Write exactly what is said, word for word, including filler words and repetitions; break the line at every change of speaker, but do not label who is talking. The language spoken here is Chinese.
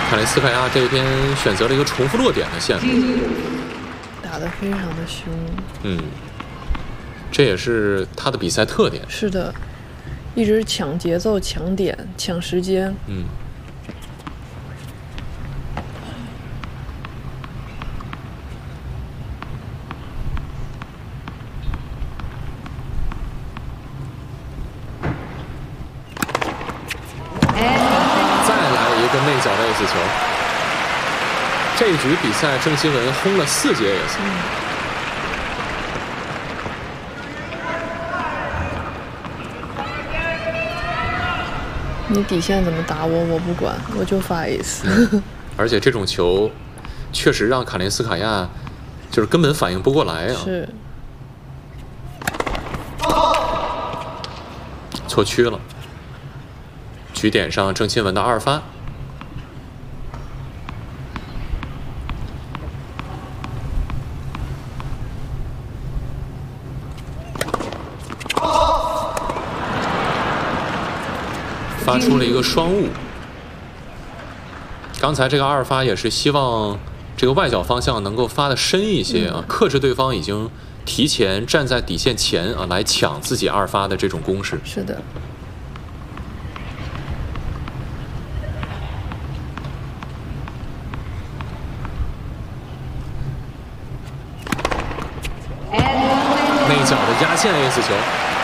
看来斯凯亚这边选择了一个重复落点的线路，
打得非常的凶。
嗯，这也是他的比赛特点。
是的，一直抢节奏、抢点、抢时间。
嗯。内角的 ace 球，这一局比赛郑钦文轰了四节 ace。
你底线怎么打我，我不管，我就发 ace。
而且这种球，确实让卡林斯卡娅就是根本反应不过来啊。
是。
错区了。局点上郑钦文的二发。发出了一个双误。刚才这个二发也是希望这个外角方向能够发的深一些啊，克制对方已经提前站在底线前啊，来抢自己二发的这种攻势。
是的。
内角的压线 ace 球。